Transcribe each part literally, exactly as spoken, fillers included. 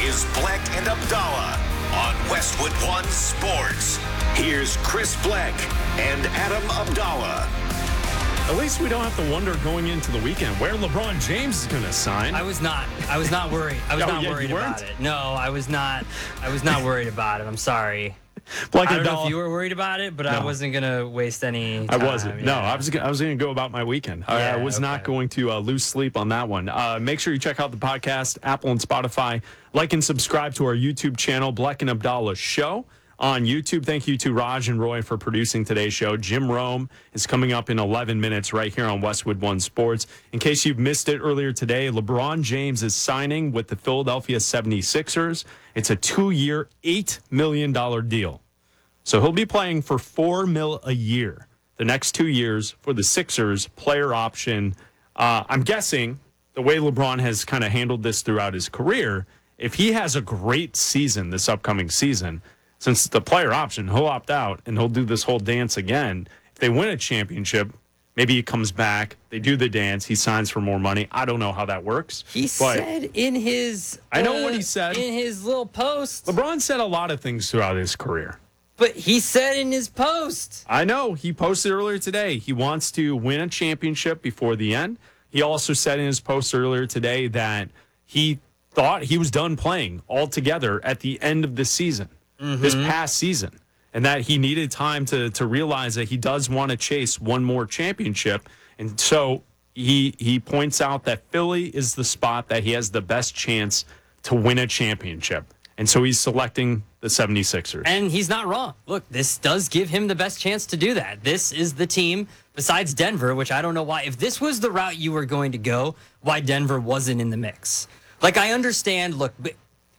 is Bleck and Abdallah on Westwood One Sports. Here's Chris Bleck and Adam Abdallah. At least we don't have to wonder going into the weekend where LeBron James is going to sign. I was not. I was not worried. I was Oh, not yeah, worried you about weren't? it. No, I was not. I was not worried about it. I'm sorry. Like I don't know Abdallah- if you were worried about it, but No. I wasn't gonna waste any. I Time. wasn't. No, yeah. I was. I was going to go about my weekend. I, I Yeah, was not okay. going to uh, lose sleep on that one. Uh, make sure you check out the podcast, Apple and Spotify. Like and subscribe to our YouTube channel, Bleck and Abdallah Show on YouTube. Thank you to Raj and Roy for producing today's show. Jim Rome is coming up in eleven minutes right here on Westwood One Sports. In case you've missed it earlier today, LeBron James is signing with the Philadelphia seventy-sixers. It's a two-year, eight million dollars deal. So he'll be playing for four mil a year the next two years for the Sixers player option. Uh, I'm guessing the way LeBron has kind of handled this throughout his career, if he has a great season this upcoming season, since the player option, he'll opt out and he'll do this whole dance again. If they win a championship, maybe he comes back, they do the dance, he signs for more money. I don't know how that works. He but said in his. I know uh, what he said. in his little post. LeBron said a lot of things throughout his career. But he said in his post. I know. He posted earlier today. He wants to win a championship before the end. He also said in his post earlier today that he thought he was done playing altogether at the end of the season, mm-hmm. this past season, and that he needed time to to realize that he does want to chase one more championship. And so he he points out that Philly is the spot that he has the best chance to win a championship. And so he's selecting the seventy-sixers. And he's not wrong. Look, this does give him the best chance to do that. This is the team, besides Denver, which I don't know why. If this was the route you were going to go, why Denver wasn't in the mix. Like, I understand, look, but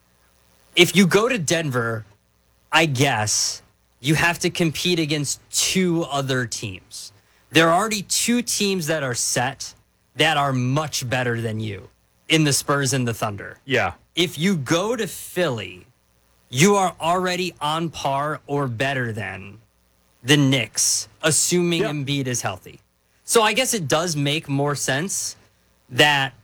if you go to Denver, I guess you have to compete against two other teams. There are already two teams that are set that are much better than you in the Spurs and the Thunder. Yeah. If you go to Philly, you are already on par or better than the Knicks, assuming Yep. Embiid is healthy. So I guess it does make more sense that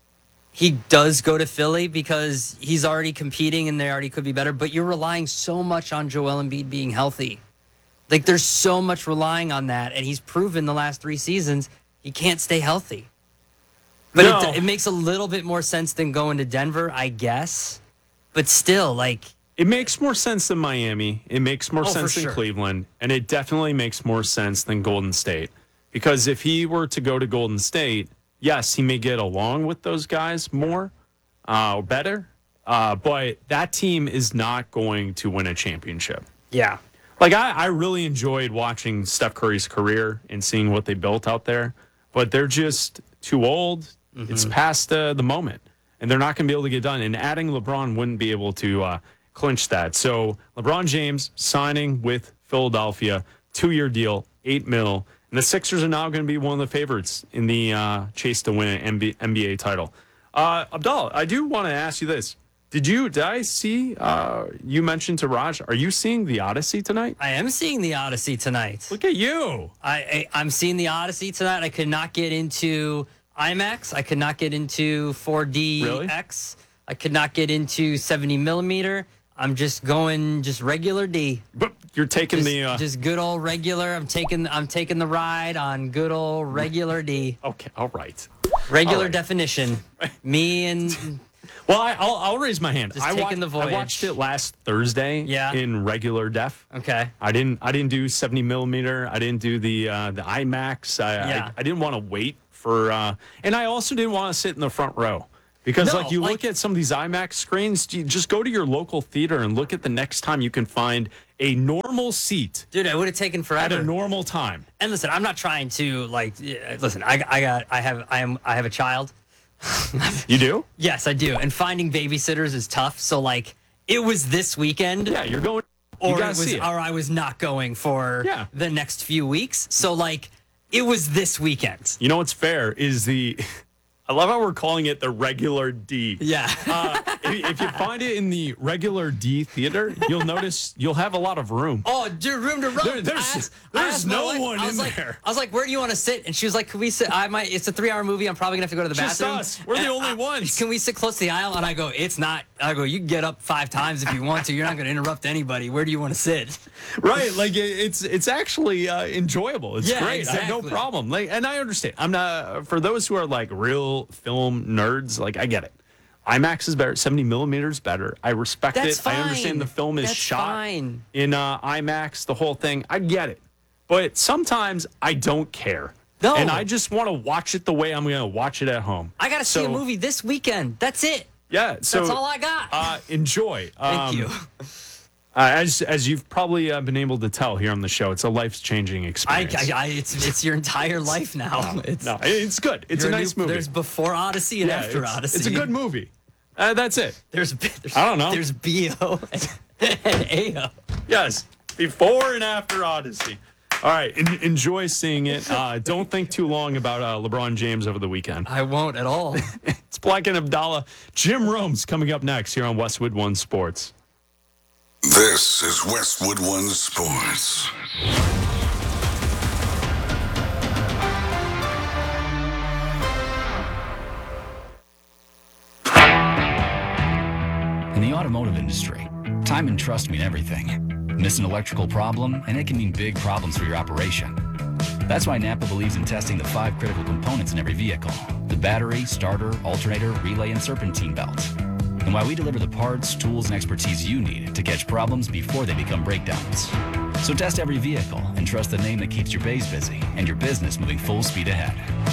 he does go to Philly because he's already competing and they already could be better, but you're relying so much on Joel Embiid being healthy. Like, there's so much relying on that, and he's proven the last three seasons he can't stay healthy. But No. it, it makes a little bit more sense than going to Denver, I guess. But still, like, It makes more sense than Miami. It makes more Oh, for sense than sure. Cleveland. And it definitely makes more sense than Golden State. Because if he were to go to Golden State, yes, he may get along with those guys more uh, or better. Uh, but that team is not going to win a championship. yeah. Like, I, I really enjoyed watching Steph Curry's career and seeing what they built out there. But they're just too old. Mm-hmm. It's past uh, the moment. And they're not going to be able to get done. And adding LeBron wouldn't be able to uh, clinch that. So LeBron James signing with Philadelphia, two-year deal, eight mil. And the Sixers are now going to be one of the favorites in the uh, chase to win an N B A title. Uh, Abdallah, I do want to ask you this. Did you, did I see, uh, you mentioned to Raj, are you seeing The Odyssey tonight? I am seeing the Odyssey tonight. Look at you. I, I I'm seeing the Odyssey tonight. I could not get into IMAX. I could not get into four D Really? X. I could not get into seventy millimeter. I'm just going just regular D. But you're taking Just, the, uh, just good old regular. I'm taking I'm taking the ride on good old regular D. okay, all right. Regular All right. definition. Me and Well, I, I'll, I'll raise my hand. Just I, taking the I voyage. watched it last Thursday Yeah. in regular def. okay. I didn't. I didn't do seventy millimeter. I didn't do the uh, the IMAX. I, Yeah. I I didn't want to wait for. Uh, and I also didn't want to sit in the front row because, No, like, you like- look at some of these IMAX screens. You just go to your local theater and look at the next time you can find a normal seat Dude, I would have taken at forever. a normal time. And listen, I'm not trying to like. yeah, Listen, I, I got, I have, I am, I have a child. You do? Yes, I do. And finding babysitters is tough. So like, it was this weekend, Yeah, you're going. You or it gotta was, see it. or I was not going for Yeah. the next few weeks. So like, it was this weekend. You know what's fair is the. I love how we're calling it the regular D. Yeah. uh, if, if you find it in the regular D theater, you'll notice you'll have a lot of room. Oh, dude, room to run. There, there's I asked, there's I asked my no wife, one I was in like, there. I was like, where do you want to sit? And she was like, can we sit? I might. It's a three-hour movie. I'm probably gonna have to go to the Just bathroom. us. We're the And only I- ones. Can we sit close to the aisle? And I go, it's not. I go, you can get up five times if you want to. You're not gonna interrupt anybody. Where do you want to sit? Right, like it, it's it's actually uh, enjoyable. It's Yeah, great. I have no exactly. problem. Like, and I understand. I'm not for those who are like real film nerds. Like, I get it. IMAX is better. seventy millimeters better. I respect That's it. fine. I understand the film is That's shot fine. in uh, IMAX. The whole thing. I get it. But sometimes I don't care. No. And I just want to watch it the way I'm going to watch it at home. I gotta see So, a movie this weekend. That's it. Yeah. So That's all I got. Uh, enjoy. Thank Um, you. Uh, as as you've probably uh, been able to tell here on the show, it's a life changing I, experience. I, I, it's it's your entire life now. It's no, it's good. It's a you're nice new- movie. There's before Odyssey and Yeah, after it's, Odyssey. It's a good movie. Uh, that's it. There's, there's I don't know. There's B O and, and A O. Yes, before and after Odyssey. All right, en- enjoy seeing it. Uh, don't think too long about uh, LeBron James over the weekend. I won't at all. It's Black and Abdallah. Jim Rome's coming up next here on Westwood One Sports. This is Westwood One Sports. In the automotive industry, time and trust mean everything. Miss an electrical problem, and it can mean big problems for your operation. That's why Napa believes in testing the five critical components in every vehicle: the battery, starter, alternator, relay, and serpentine belt. And why we deliver the parts, tools, and expertise you need to catch problems before they become breakdowns. So test every vehicle and trust the name that keeps your bays busy and your business moving full speed ahead.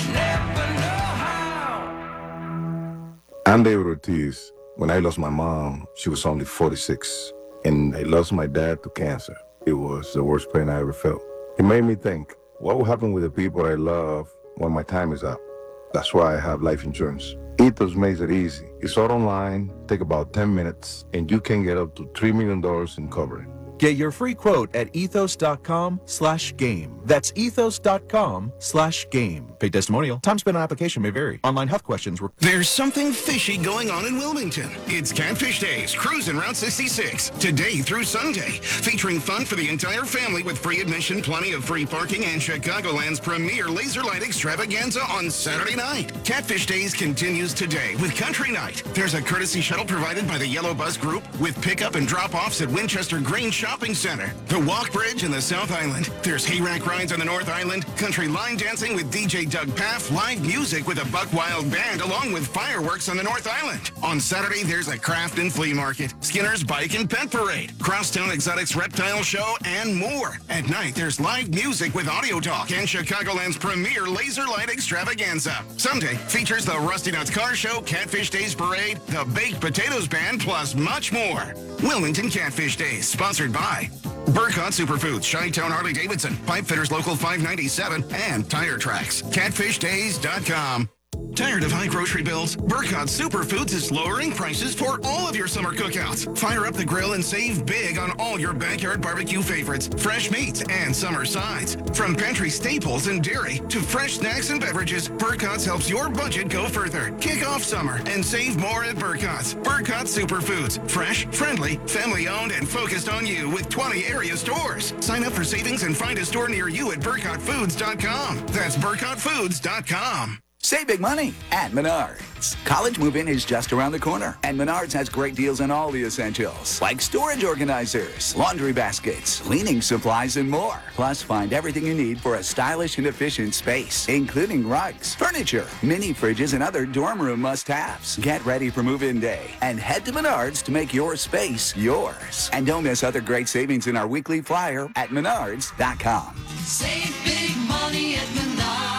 I'm David Ortiz. When I lost my mom, she was only forty-six, and I lost my dad to cancer. It was the worst pain I ever felt. It made me think, what will happen with the people I love when my time is up? That's why I have life insurance. Ethos makes it easy. It's all online, take about ten minutes, and you can get up to three million dollars in coverage. Get your free quote at ethos.com slash game. That's ethos.com slash game. Paid testimonial. Time spent on application may vary. Online health questions were... There's something fishy going on in Wilmington. It's Catfish Days, cruising Route sixty-six, today through Sunday, featuring fun for the entire family with free admission, plenty of free parking, and Chicagoland's premier laser light extravaganza on Saturday night. Catfish Days continues today with Country Night. There's a courtesy shuttle provided by the Yellow Bus Group with pickup and drop-offs at Winchester Green Shopping Center, the Walk Bridge in the South Island. There's hayrack rides on the North Island, country line dancing with D J Doug Paff, live music with a Buck Wild Band, along with fireworks on the North Island. On Saturday, there's a craft and flea market, Skinner's Bike and Pet Parade, Crosstown Exotics Reptile Show, and more. At night, there's live music with Audio Talk and Chicagoland's premier laser light extravaganza. Sunday features the Rusty Nuts Car Show, Catfish Days Parade, the Baked Potatoes Band, plus much more. Wilmington Catfish Days, sponsored by Burkott Superfoods, Chi-Town Harley-Davidson, Pipe Fitters Local five ninety-seven, and Tire Tracks. catfish days dot com. Tired of high grocery bills? Burkott Superfoods is lowering prices for all of your summer cookouts. Fire up the grill and save big on all your backyard barbecue favorites, fresh meats, and summer sides. From pantry staples and dairy to fresh snacks and beverages, Burkott's helps your budget go further. Kick off summer and save more at Burkott's. Burkott Superfoods. Fresh, friendly, family-owned, and focused on you with twenty area stores. Sign up for savings and find a store near you at burkott foods dot com. That's burkott foods dot com. Save big money at Menards. College move-in is just around the corner, and Menards has great deals on all the essentials, like storage organizers, laundry baskets, cleaning supplies, and more. Plus, find everything you need for a stylish and efficient space, including rugs, furniture, mini fridges, and other dorm room must-haves. Get ready for move-in day and head to Menards to make your space yours. And don't miss other great savings in our weekly flyer at menards dot com. Save big money at Menards.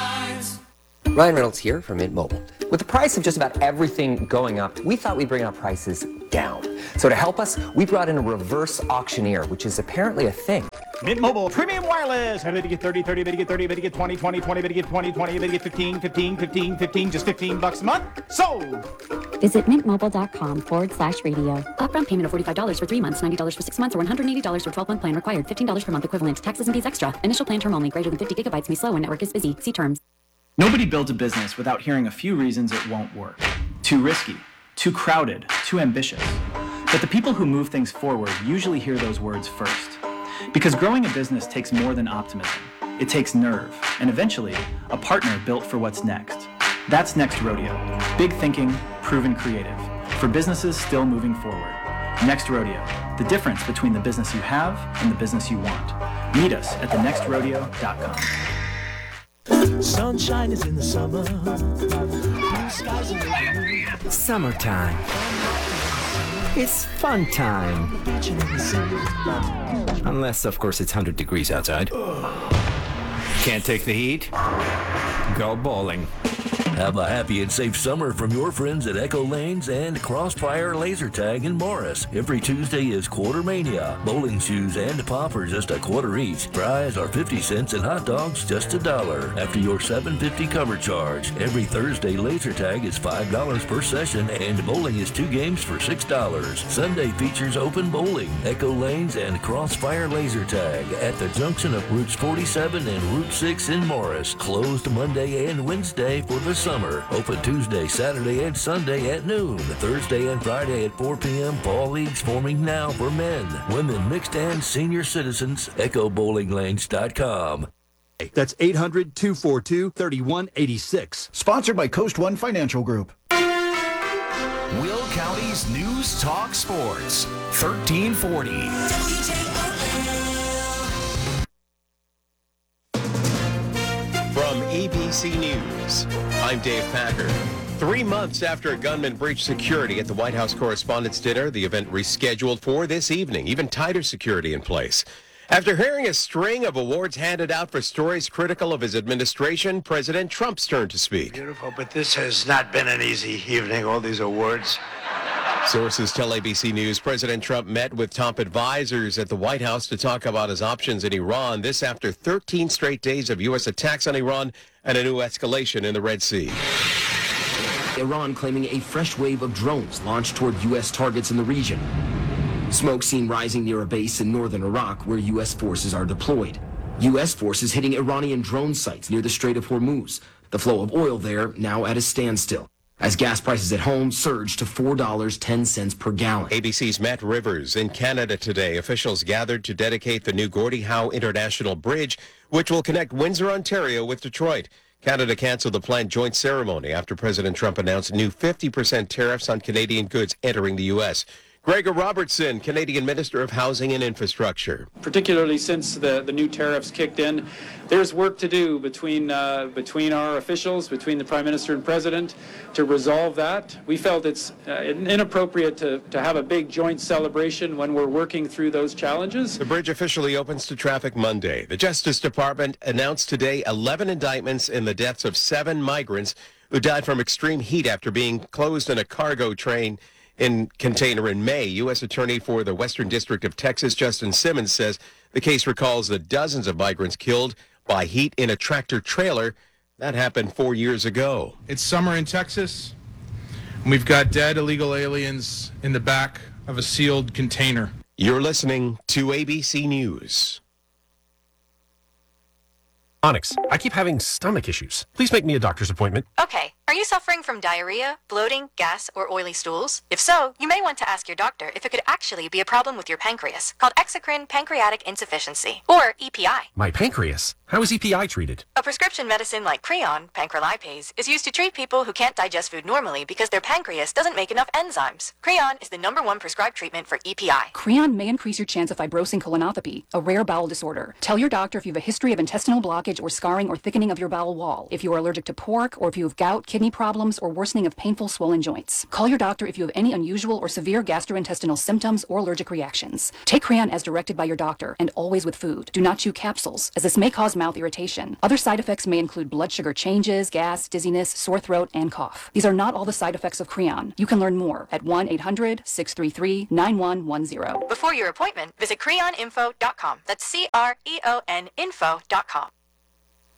Ryan Reynolds here from Mint Mobile. With the price of just about everything going up, we thought we'd bring our prices down. So to help us, we brought in a reverse auctioneer, which is apparently a thing. Mint Mobile Premium Wireless. How did you get thirty, thirty, did you get thirty, did you get twenty, twenty, twenty, did you get twenty, twenty, did you get fifteen, fifteen, fifteen, fifteen, just fifteen bucks a month? Sold! Visit mintmobile.com forward slash radio. Upfront payment of forty-five dollars for three months, ninety dollars for six months, or one hundred eighty dollars for twelve-month plan required. fifteen dollars per month equivalent. Taxes and fees extra. Initial plan term only. Greater than fifty gigabytes may slow when network is busy. See terms. Nobody builds a business without hearing a few reasons it won't work. Too risky, too crowded, too ambitious. But the people who move things forward usually hear those words first. Because growing a business takes more than optimism. It takes nerve, and eventually, a partner built for what's next. That's Next Rodeo. Big thinking, proven creative. For businesses still moving forward. Next Rodeo. The difference between the business you have and the business you want. Meet us at the next rodeo dot com. Sunshine is in the summer. Blue skies in the Summertime. It's fun time. Unless, of course, it's one hundred degrees outside. Can't take the heat? Go bowling. Have a happy and safe summer from your friends at Echo Lanes and Crossfire Laser Tag in Morris. Every Tuesday is Quartermania. Bowling shoes and poppers just a quarter each. Fries are fifty cents and hot dogs just a dollar. After your seven fifty cover charge. Every Thursday Laser Tag is five dollars per session and bowling is two games for six dollars. Sunday features open bowling. Echo Lanes and Crossfire Laser Tag at the junction of Routes forty-seven and Route six in Morris. Closed Monday and Wednesday for the summer. Open Tuesday, Saturday, and Sunday at noon. Thursday and Friday at four p.m. Fall leagues forming now for men, women, mixed, and senior citizens. echo bowling lanes dot com. That's eight hundred, two four two, three one eight six. Sponsored by Coast One Financial Group. Will County's News Talk Sports, thirteen forty. From A B C News, I'm Dave Packer. Three months after a gunman breached security at the White House Correspondents' Dinner, the event rescheduled for this evening, even tighter security in place. After hearing a string of awards handed out for stories critical of his administration, President Trump's turn to speak. Beautiful, but this has not been an easy evening, all these awards. Sources tell A B C News President Trump met with top advisors at the White House to talk about his options in Iran. This after thirteen straight days of U S attacks on Iran and a new escalation in the Red Sea. Iran claiming a fresh wave of drones launched toward U S targets in the region. Smoke seen rising near a base in northern Iraq where U S forces are deployed. U S forces hitting Iranian drone sites near the Strait of Hormuz. The flow of oil there now at a standstill, as gas prices at home surged to four dollars and ten cents per gallon. A B C's Matt Rivers in Canada today. Officials gathered to dedicate the new Gordie Howe International Bridge, which will connect Windsor, Ontario with Detroit. Canada canceled the planned joint ceremony after President Trump announced new fifty percent tariffs on Canadian goods entering the U S. Gregor Robertson, Canadian Minister of Housing and Infrastructure. Particularly since the, the new tariffs kicked in, there's work to do between uh, between our officials, between the Prime Minister and President, to resolve that. We felt it's uh, inappropriate to, to have a big joint celebration when we're working through those challenges. The bridge officially opens to traffic Monday. The Justice Department announced today eleven indictments in the deaths of seven migrants who died from extreme heat after being closed in a cargo train in container in May. U S Attorney for the Western District of Texas, Justin Simmons, says the case recalls the dozens of migrants killed by heat in a tractor trailer. That happened four years ago. It's summer in Texas, and we've got dead illegal aliens in the back of a sealed container. You're listening to A B C News. Onyx, I keep having stomach issues. Please make me a doctor's appointment. Okay. Are you suffering from diarrhea, bloating, gas, or oily stools? If so, you may want to ask your doctor if it could actually be a problem with your pancreas, called exocrine pancreatic insufficiency, or E P I. My pancreas? How is E P I treated? A prescription medicine like Creon, pancrelipase, is used to treat people who can't digest food normally because their pancreas doesn't make enough enzymes. Creon is the number one prescribed treatment for E P I. Creon may increase your chance of fibrosing colonopathy, a rare bowel disorder. Tell your doctor if you have a history of intestinal blockage or scarring or thickening of your bowel wall, if you are allergic to pork, or if you have gout, kidney problems, or worsening of painful swollen joints. Call your doctor if you have any unusual or severe gastrointestinal symptoms or allergic reactions. Take Creon as directed by your doctor and always with food. Do not chew capsules, as this may cause mouth irritation. Other side effects may include blood sugar changes, gas, dizziness, sore throat, and cough. These are not all the side effects of Creon. You can learn more at one eight hundred, six three three, nine one one zero. Before your appointment, visit creon info dot com. That's C R E O N info dot com.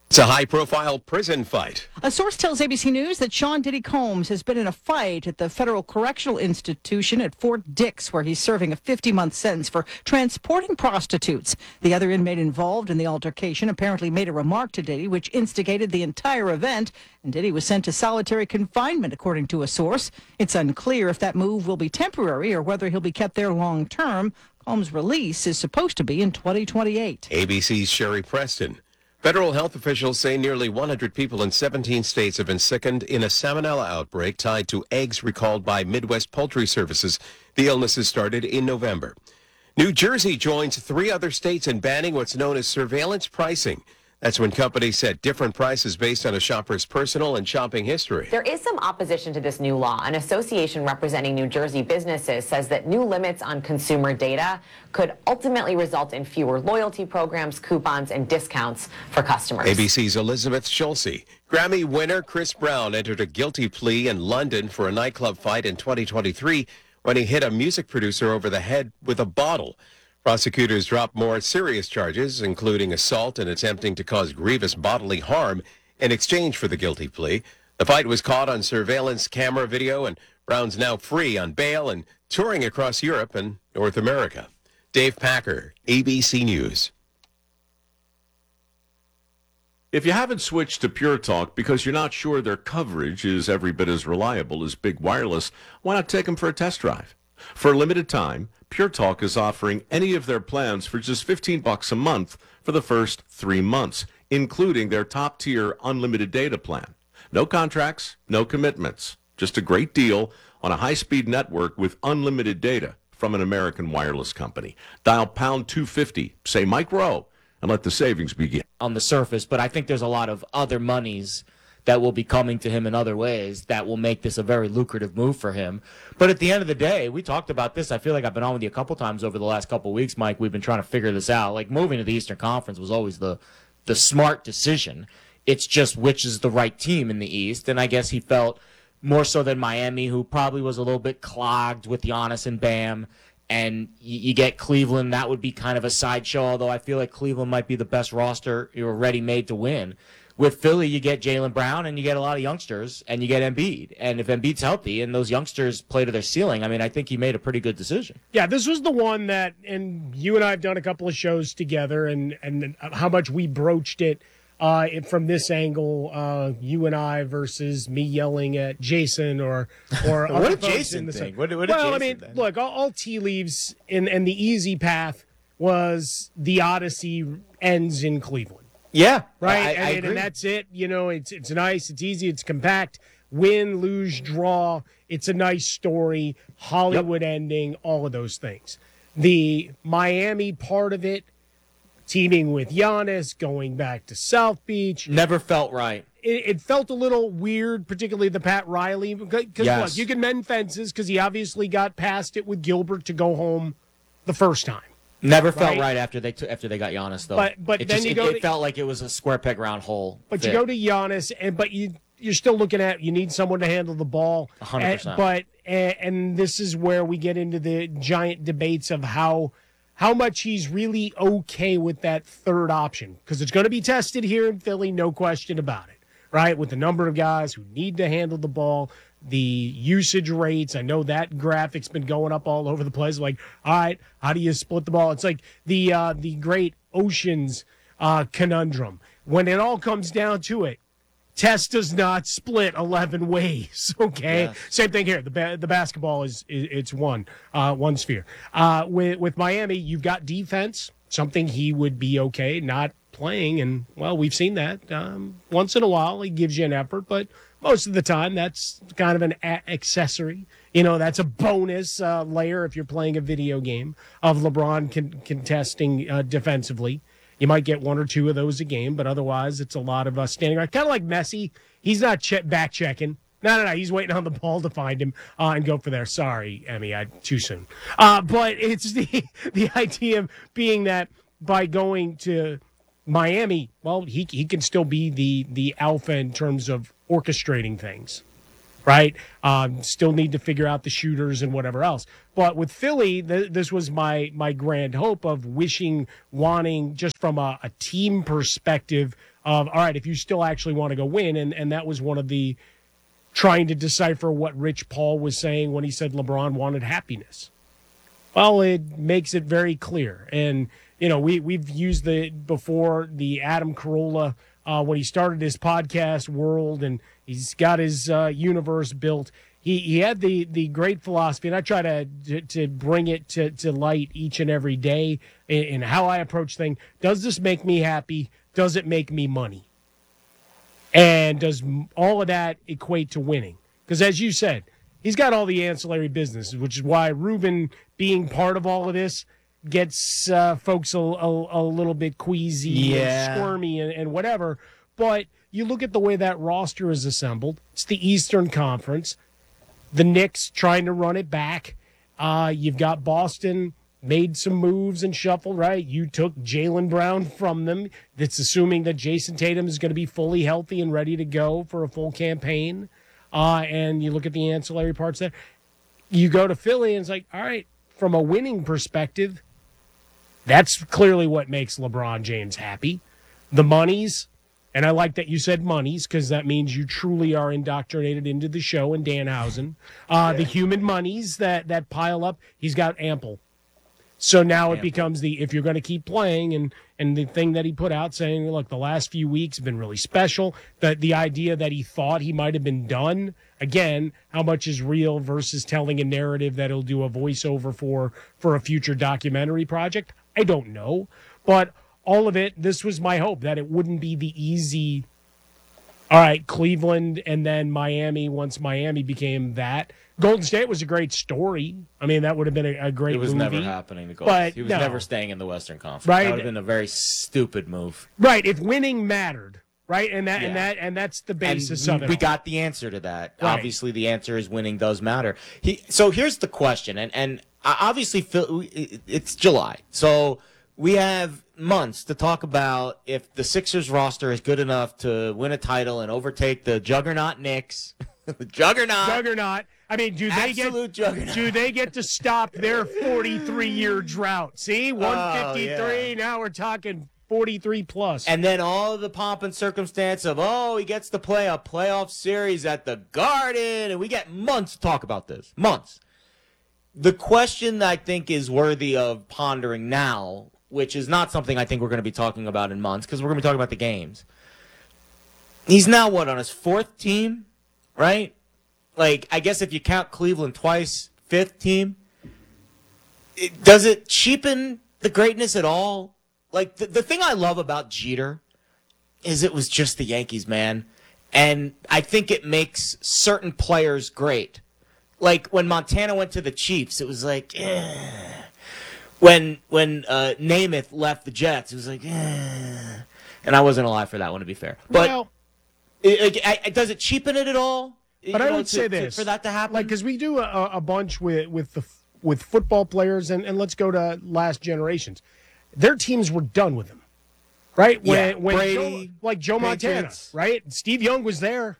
It's a high-profile prison fight. A source tells A B C News that Sean Diddy Combs has been in a fight at the Federal Correctional Institution at Fort Dix, where he's serving a fifty-month sentence for transporting prostitutes. The other inmate involved in the altercation apparently made a remark to Diddy, which instigated the entire event, and Diddy was sent to solitary confinement, according to a source. It's unclear if that move will be temporary or whether he'll be kept there long-term. Combs' release is supposed to be in twenty twenty-eight. A B C's Sherry Preston. Federal health officials say nearly one hundred people in seventeen states have been sickened in a salmonella outbreak tied to eggs recalled by Midwest Poultry Services. The illnesses started in November. New Jersey joins three other states in banning what's known as surveillance pricing. That's when companies set different prices based on a shopper's personal and shopping history. There is some opposition to this new law. An association representing New Jersey businesses says that new limits on consumer data could ultimately result in fewer loyalty programs, coupons, and discounts for customers. A B C's Elizabeth Schulze. Grammy winner Chris Brown entered a guilty plea in London for a nightclub fight in twenty twenty-three when he hit a music producer over the head with a bottle. Prosecutors dropped more serious charges, including assault and attempting to cause grievous bodily harm, in exchange for the guilty plea. The fight was caught on surveillance camera video, and Brown's now free on bail and touring across Europe and North America. Dave Packer, A B C News. If you haven't switched to Pure Talk because you're not sure their coverage is every bit as reliable as Big Wireless, why not take them for a test drive? For a limited time, Pure Talk is offering any of their plans for just fifteen bucks a month for the first three months, including their top-tier unlimited data plan. No contracts, no commitments, just a great deal on a high-speed network with unlimited data from an American wireless company. Dial pound two fifty, say Mike Rowe, and let the savings begin. On the surface, but I think there's a lot of other monies that will be coming to him in other ways that will make this a very lucrative move for him. But at the end of the day, we talked about this. I feel like I've been on with you a couple times over the last couple weeks, Mike. We've been trying to figure this out. Like, moving to the Eastern Conference was always the the smart decision. It's just which is the right team in the East. And I guess he felt more so than Miami, who probably was a little bit clogged with Giannis and Bam. And you, you get Cleveland, that would be kind of a sideshow, although I feel like Cleveland might be the best roster you're ready made to win. With Philly, you get Jaylen Brown, and you get a lot of youngsters, and you get Embiid. And if Embiid's healthy and those youngsters play to their ceiling, I mean, I think he made a pretty good decision. Yeah, this was the one that, and you and I have done a couple of shows together, and, and how much we broached it uh, from this angle, uh, you and I versus me yelling at Jason or or what did Jason think? What, what did well, Jason I mean, think? look, all, all tea leaves, and, and the easy path was the Odyssey ends in Cleveland. Yeah, right. I, I and, agree. and that's it. You know, it's it's nice, it's easy, it's compact. Win, lose, draw. It's a nice story. Hollywood yep. ending. All of those things. The Miami part of it, teaming with Giannis, going back to South Beach, never felt right. It, it felt a little weird, particularly the Pat Riley. Because yes. look, you can mend fences because he obviously got past it with Gilbert to go home the first time. Never felt right, right after they t- after they got Giannis though. But but it then just, you it, go it to, felt like it was a square peg round hole. But fit. you go to Giannis, and but you you're still looking at you need someone to handle the ball. one hundred percent. But and, and this is where we get into the giant debates of how how much he's really okay with that third option, because it's going to be tested here in Philly, no question about it. Right, with the number of guys who need to handle the ball. The usage rates, I know that graphic's been going up all over the place. Like, all right, how do you split the ball? It's like the uh, the great Oceans uh, conundrum. When it all comes down to it, test does not split eleven ways. Okay, yes. Same thing here. The ba- the basketball is, is it's one uh, one sphere. Uh, with with Miami, you've got defense, something he would be okay not playing, and well, we've seen that um, once in a while. He gives you an effort, but most of the time, that's kind of an a- accessory. You know, that's a bonus uh, layer if you're playing a video game of LeBron con- contesting uh, defensively. You might get one or two of those a game, but otherwise, it's a lot of uh, standing around. Kind of like Messi. He's not che- back checking. No, no, no. He's waiting on the ball to find him uh, and go for there. Sorry, Emmy, I too soon. Uh, but it's the the idea of being that by going to Miami, well, he he can still be the the alpha in terms of orchestrating things, right? Um, still need to figure out the shooters and whatever else. But with Philly, th- this was my my grand hope of wishing, wanting, just from a, a team perspective, of, all right, if you still actually want to go win, and, and that was one of the trying to decipher what Rich Paul was saying when he said LeBron wanted happiness. Well, it makes it very clear. And, you know, we, we've used the before the Adam Carolla uh, when he started his podcast world, and he's got his uh, universe built. He he had the, the great philosophy, and I try to to, to bring it to, to light each and every day in, in how I approach things. Does this make me happy? Does it make me money? And does all of that equate to winning? Because as you said, he's got all the ancillary businesses, which is why Ruben being part of all of this gets uh, folks a, a, a little bit queasy Yeah. and squirmy and, and whatever. But you look at the way that roster is assembled. It's the Eastern Conference. The Knicks trying to run it back. Uh, you've got Boston made some moves and shuffled, right? You took Jaylen Brown from them. That's assuming that Jason Tatum is going to be fully healthy and ready to go for a full campaign. Uh, and you look at the ancillary parts there. You go to Philly, and it's like, all right, from a winning perspective, that's clearly what makes LeBron James happy. The monies, and I like that you said monies because that means you truly are indoctrinated into the show and Danhausen. Uh, the human monies that, that pile up, he's got ample. So now it becomes the, if you're going to keep playing, and, and the thing that he put out saying, look, the last few weeks have been really special. The, the idea that he thought he might have been done, again, how much is real versus telling a narrative that he'll do a voiceover for, for a future documentary project? I don't know. But all of it, this was my hope, that it wouldn't be the easy, all right, Cleveland and then Miami once Miami became that. Golden State was a great story. I mean, that would have been a, a great It was movie. never happening to Golden But He was no. never staying in the Western Conference. Right. That would have been a very stupid move. Right, if winning mattered, right? And that Yeah. and that and that's the And basis we, of it. we all. got the answer to that. Right. Obviously, the answer is winning does matter. He, so here's the question, and and obviously Phil- it's July, so we have months to talk about if the Sixers roster is good enough to win a title and overtake the juggernaut Knicks. the juggernaut. Juggernaut. I mean, do they Absolute get juggernaut. do they get to stop their forty-three year drought? See, one fifty-three. Oh, yeah. Now we're talking forty-three plus. And then all the pomp and circumstance of, oh, he gets to play a playoff series at the Garden, and we get months to talk about this. Months. The question that I think is worthy of pondering now, which is not something I think we're going to be talking about in months, because we're going to be talking about the games. He's now, what, on his fourth team, right? Like, I guess if you count Cleveland twice, fifth team. It, does it cheapen the greatness at all? Like, the, the thing I love about Jeter is it was just the Yankees, man. And I think it makes certain players great. Like, when Montana went to the Chiefs, it was like, eh. When when uh, Namath left the Jets, it was like, eh. And I wasn't alive for that one, to be fair. But well, it, it, it, does it cheapen it at all? But You I know, would to- say to- this for that to happen. like because we do a, a bunch with with the with football players, and, and let's go to last generations. Their teams were done with them, right? When, Yeah, when Brady, Joe, like Joe Montana, Patriots. right? Steve Young was there,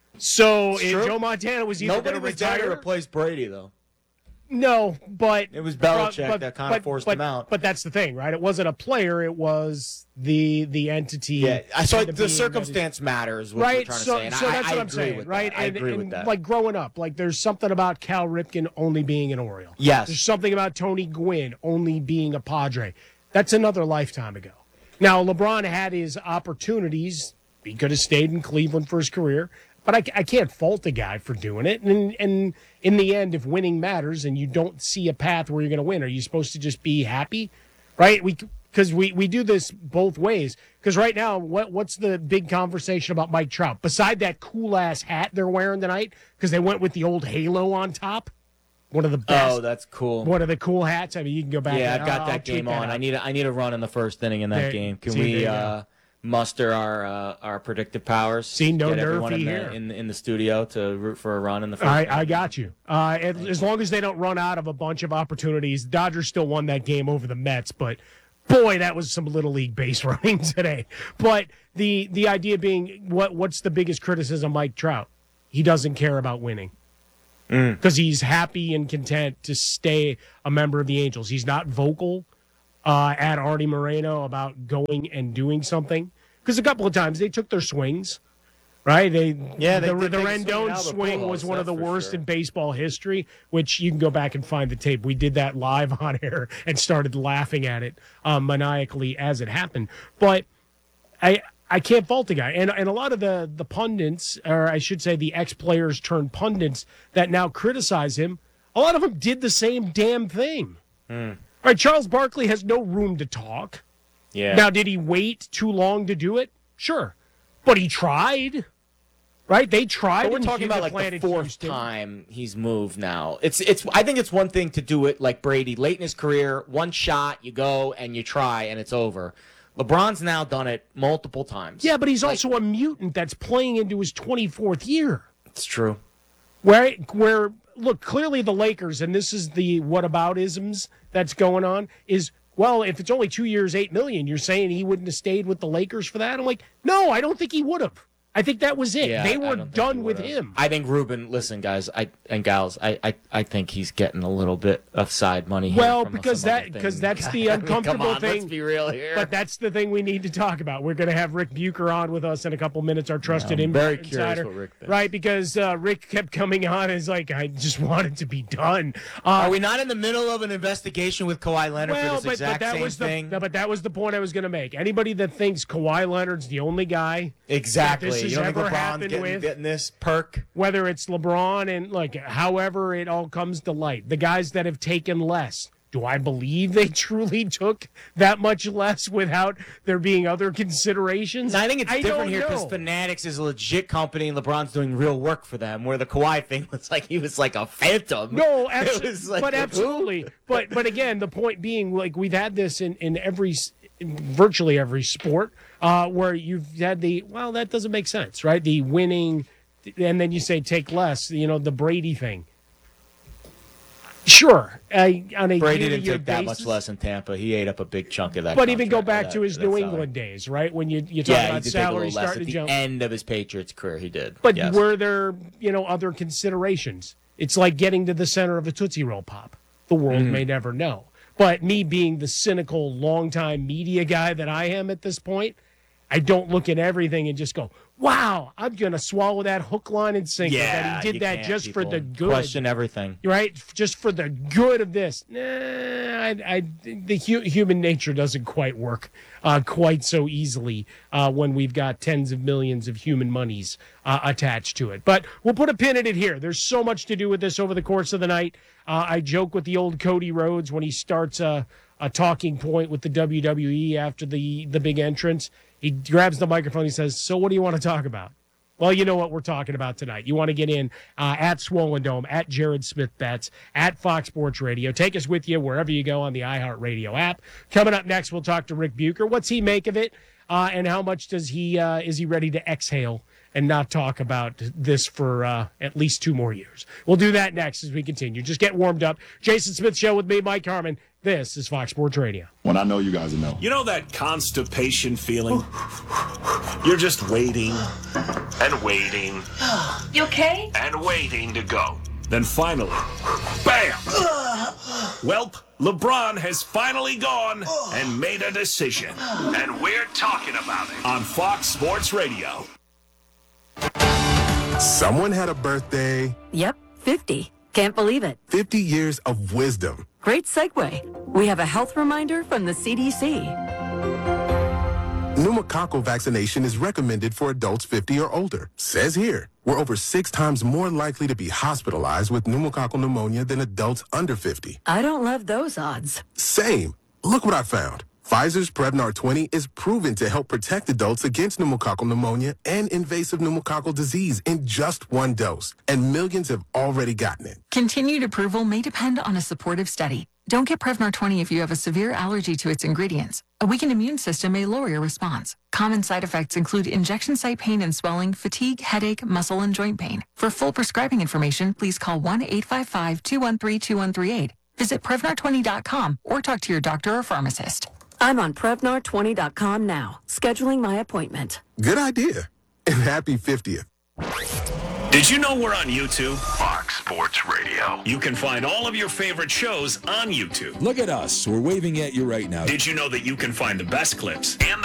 so It's if true. Joe Montana was either Nobody going to was there to retire. replace Brady, though. No, but It was Belichick but- that kind of but- forced but- him out. But that's the thing, right? It wasn't a player; it was the the entity. Yeah, I saw and the being that circumstance matters. What right? we're trying to so, say, and so I, that's I what I'm agree saying, with right? That. I and, agree and with that. like growing up, like there's something about Cal Ripken only being an Oriole. Yes. There's something about Tony Gwynn only being a Padre. That's another lifetime ago. Now LeBron had his opportunities. He could have stayed in Cleveland for his career, but I, I can't fault the guy for doing it. And and in the end, if winning matters and you don't see a path where you're going to win, are you supposed to just be happy, right? We because we, we do this both ways. Because right now, what what's the big conversation about Mike Trout? Beside that cool ass hat they're wearing tonight, because they went with the old halo on top. One of the best. Oh, that's cool. One of the cool hats. I mean, you can go back. Yeah, and, I've got I'll that tweet game that on. out. I need a, I need a run in the first inning in that There- game. Can see, there we you go. uh, muster our uh, our predictive powers? See, no Get everyone nerfy in the, here. in, in the studio to root for a run in the first. I, inning. I got you. Uh, as, as long as they don't run out of a bunch of opportunities, Dodgers still won that game over the Mets, but boy, that was some little league base running today. But the the idea being, what what's the biggest criticism of Mike Trout? He doesn't care about winning because he's happy and content to stay a member of the Angels. He's not vocal uh, at Artie Moreno about going and doing something. because a couple of times they took their swings. Right, they yeah they the, did the take a Rendon swing, Albert swing was Pujols, one of the that's for worst sure. in baseball history. Which you can go back and find the tape. We did that live on air and started laughing at it um, maniacally as it happened. But I I can't fault the guy, and and a lot of the the pundits, or I should say the ex players turned pundits that now criticize him. A lot of them did the same damn thing. Mm. Right, Charles Barkley has no room to talk. Yeah. Now, did he wait too long to do it? Sure. But he tried, right? They tried. But we're and talking Houston about like the planted fourth Houston. time he's moved now. It's it's. I think it's one thing to do it like Brady, late in his career, one shot, you go and you try, and it's over. LeBron's now done it multiple times. Yeah, but he's also a mutant that's playing into his twenty-fourth year. It's true. Where, where look, clearly the Lakers, and this is the whataboutisms that's going on, is, well, if it's only two years, eight million, you're saying he wouldn't have stayed with the Lakers for that? I'm like, no, I don't think he would have. I think that was it. Yeah, they I were don't think done he with would've. him. I think Ruben, listen, guys, I and gals, I, I, I think he's getting a little bit of side money here. Well, from because some other that because things. that's the I mean, uncomfortable come on, thing. Let's be real here. But that's the thing we need to talk about. We're going to have Rick Bucher on with us in a couple minutes, our trusted I'm in- very curious insider, what Rick thinks. right? Because uh, Rick kept coming on and is like, I just want it to be done. Uh, Are we not in the middle of an investigation with Kawhi Leonard well, for this but, exact but that same was thing? the but that was the point I was going to make. Anybody that thinks Kawhi Leonard's the only guy exactly. that this has You don't think ever LeBron's happened getting, with, getting this perk? whether it's LeBron and like however it all comes to light, the guys that have taken less. Do I believe they truly took that much less without there being other considerations? I think it's I different don't here because know. Fanatics is a legit company and LeBron's doing real work for them. Where the Kawhi thing was like he was like a phantom. No, It absolutely, was like but a- absolutely. But but again, the point being, like we've had this in in every, in virtually every sport, uh, where you've had the well, that doesn't make sense, right? The winning, and then you say take less. You know, the Brady thing. Sure, I, on a Brady didn't year-to-year take that basis, much less in Tampa. He ate up a big chunk of that. But even go contract, back that- to his that New salary. England days, right? When you you talk Yeah, he about did take a salary little less starting at to the jump. end of his Patriots career. He did. But yes. were there, you know, other considerations? It's like getting to the center of a Tootsie Roll Pop. The world Mhm. may never know. But me being the cynical, longtime media guy that I am at this point, I don't look at everything and just go, wow, I'm going to swallow that hook, line, and sinker. Yeah, that he did you that can't, just for people the good. Question everything. Right? Just for the good of this. Nah, I, I, the hu- human nature doesn't quite work uh, quite so easily uh, when we've got tens of millions of human monies uh, attached to it. But we'll put a pin in it here. There's so much to do with this over the course of the night. Uh, I joke with the old Cody Rhodes when he starts a, a talking point with the W W E after the, the big entrance. He grabs the microphone. He says, so what do you want to talk about? Well, you know what we're talking about tonight. You want to get in uh, at Swollen Dome, at Jared Smith Bets, at Fox Sports Radio. Take us with you wherever you go on the iHeartRadio app. Coming up next, we'll talk to Rick Bucher. What's he make of it, uh, and how much does he uh, is he ready to exhale and not talk about this for uh, at least two more years? We'll do that next as we continue. Just get warmed up. Jason Smith Show with me, Mike Harmon. This is Fox Sports Radio. When I know you guys will know. You know that constipation feeling? You're just waiting and waiting You okay? and waiting to go. Then finally, bam! Welp, LeBron has finally gone and made a decision. And we're talking about it on Fox Sports Radio. Someone had a birthday. Yep, fifty. Can't believe it. fifty years of wisdom. Great segue. We have a health reminder from the C D C. Pneumococcal vaccination is recommended for adults fifty or older. Says here, we're over six times more likely to be hospitalized with pneumococcal pneumonia than adults under fifty. I don't love those odds. Same. Look what I found. Pfizer's Prevnar twenty is proven to help protect adults against pneumococcal pneumonia and invasive pneumococcal disease in just one dose. And millions have already gotten it. Continued approval may depend on a supportive study. Don't get Prevnar twenty if you have a severe allergy to its ingredients. A weakened immune system may lower your response. Common side effects include injection site pain and swelling, fatigue, headache, muscle, and joint pain. For full prescribing information, please call one eight five five, two one three, two one three eight. Visit Prevnar twenty dot com or talk to your doctor or pharmacist. I'm on Prevnar twenty dot com now, scheduling my appointment. Good idea. And happy fiftieth. Did you know we're on YouTube? Fox Sports Radio. You can find all of your favorite shows on YouTube. Look at us. We're waving at you right now. Did you know that you can find the best clips and the